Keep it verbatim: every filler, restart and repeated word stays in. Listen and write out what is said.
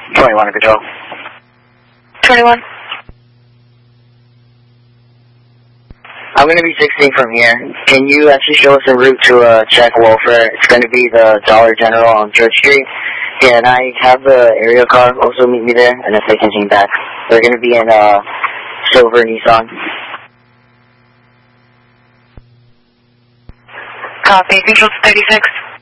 twenty-one, control. twenty-one. I'm going to be sixteen from here. Can you actually show us a route to uh, check welfare? It's going to be the Dollar General on Church Street. Can I have the area car also meet me there? And if they can hang back. They're going to be in uh, silver Nissan. Copy. Control thirty-six.